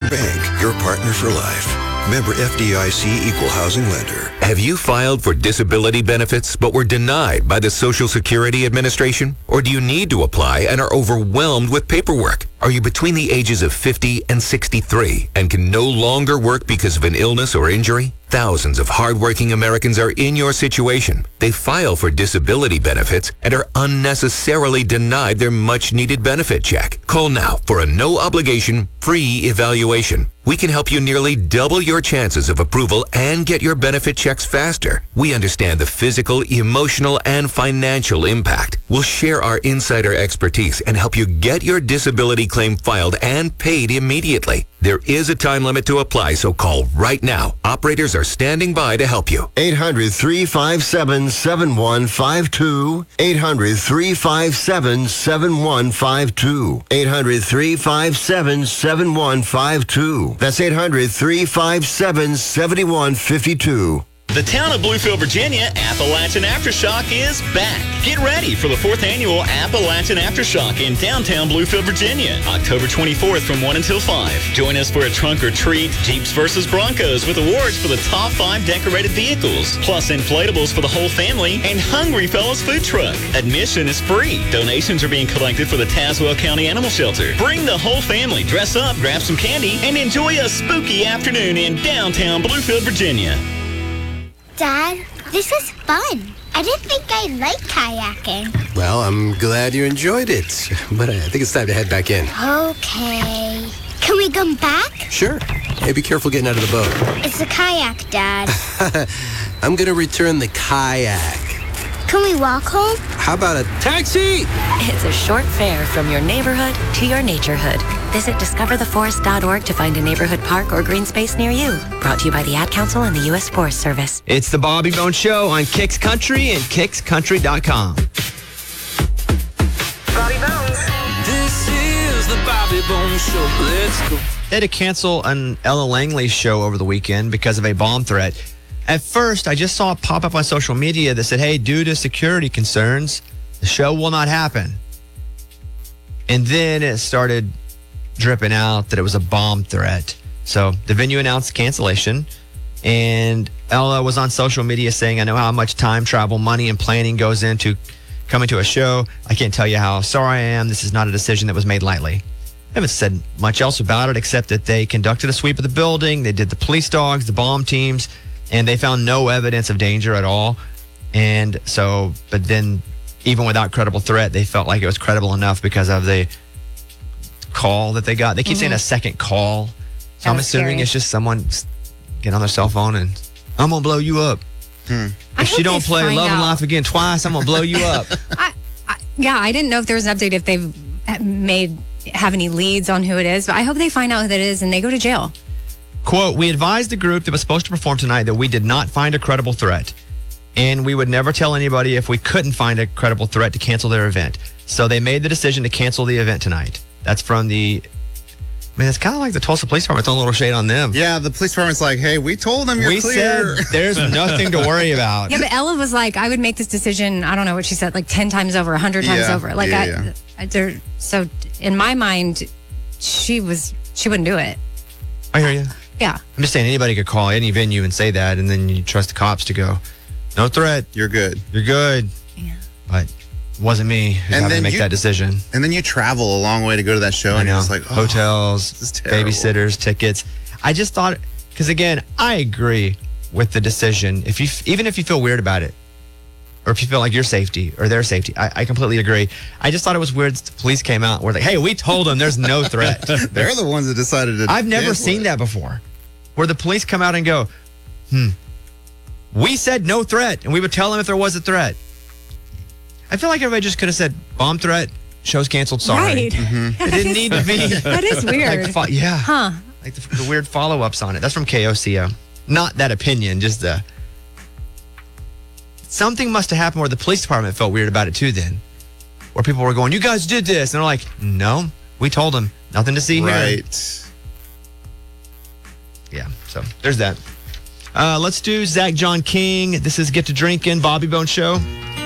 Bank, your partner for life. Member FDIC Equal Housing Lender. Have you filed for disability benefits but were denied by the Social Security Administration? Or do you need to apply and are overwhelmed with paperwork? Are you between the ages of 50 and 63 and can no longer work because of an illness or injury? Thousands of hardworking Americans are in your situation. They file for disability benefits and are unnecessarily denied their much-needed benefit check. Call now for a no-obligation, free evaluation. We can help you nearly double your chances of approval and get your benefit checks faster. We understand the physical, emotional, and financial impact. We'll share our insider expertise and help you get your disability claim filed and paid immediately. There is a time limit to apply, so call right now. Operators are standing by to help you. 800-357-7152. 800-357-7152. 800-357-7152. That's 800-357-7152. The town of Bluefield, Virginia Appalachian Aftershock is back. Get ready for the 4th annual Appalachian Aftershock in downtown Bluefield, Virginia, October 24th from 1 until 5. Join us for a trunk or treat, Jeeps versus Broncos with awards for the top 5 decorated vehicles, plus inflatables for the whole family, and Hungry Fellows food truck. Admission is free. Donations are being collected for the Tazewell County Animal Shelter. Bring the whole family, dress up, grab some candy, and enjoy a spooky afternoon in downtown Bluefield, Virginia. Dad, this was fun. I didn't think I'd like kayaking. Well, I'm glad you enjoyed it, but I think it's time to head back in. Okay. Can we come back? Sure. Hey, be careful getting out of the boat. It's a kayak, Dad. I'm going to return the kayak. Can we walk home? How about a taxi? It's a short fare from your neighborhood to your naturehood. Visit discovertheforest.org to find a neighborhood park or green space near you. Brought to you by the Ad Council and the U.S. Forest Service. It's the Bobby Bones Show on Kicks Country and KicksCountry.com. Bobby Bones. This is the Bobby Bones Show. Let's go. They had to cancel an Ella Langley show over the weekend because of a bomb threat. At first, I just saw it pop up on social media that said, hey, due to security concerns, the show will not happen. And then it started dripping out that it was a bomb threat. So the venue announced cancellation, and Ella was on social media saying, I know how much time, travel, money, and planning goes into coming to a show. I can't tell you how sorry I am. This is not a decision that was made lightly. I haven't said much else about it except that they conducted a sweep of the building. They did the police dogs, the bomb teams, and they found no evidence of danger at all. And so, but then even without credible threat, they felt like it was credible enough because of the call that they got. They keep saying a second call. So I'm assuming it's just someone getting on their cell phone and I'm going to blow you up. If you don't play Love and Life Again twice, I'm going to blow you up. I didn't know if there was an update if they've have any leads on who it is, but I hope they find out who that is and they go to jail. Quote, we advised the group that was supposed to perform tonight that we did not find a credible threat, and we would never tell anybody if we couldn't find a credible threat to cancel their event. So they made the decision to cancel the event tonight. That's from the... I mean, it's kind of like the Tulsa Police Department throwing a little shade on them. Yeah, the police department's like, hey, we told them you're clear. Said there's nothing to worry about. Yeah, but Ella was like, I would make this decision, I don't know what she said, like 10 times over, 100 times over. Like, so in my mind, she wouldn't do it. I hear you. Yeah. I'm just saying anybody could call any venue and say that, and then you trust the cops to go, no threat. You're good. You're good. Yeah. But it wasn't me who had to make that decision. And then you travel a long way to go to that show, and you're just like, hotels, babysitters, tickets. I just thought, because again, I agree with the decision. Even if you feel weird about it, or if you feel like your safety or their safety, I completely agree. I just thought it was weird that the police came out and were like, hey, we told them there's no threat. They're the ones that decided to. I've never seen that before, where the police come out and go, we said no threat, and we would tell them if there was a threat. I feel like everybody just could have said, bomb threat, show's canceled, sorry. Right. Mm-hmm. It didn't need to be. That is weird. Like, yeah. Huh. Like the weird follow-ups on it. That's from KOCO. Not that opinion, just the... Something must have happened where the police department felt weird about it too then. Where people were going, you guys did this. And they're like, no, we told them. Nothing to see here. Right. Yeah, so there's that. Let's do Zach John King. This is Get to Drinking, Bobby Bones Show.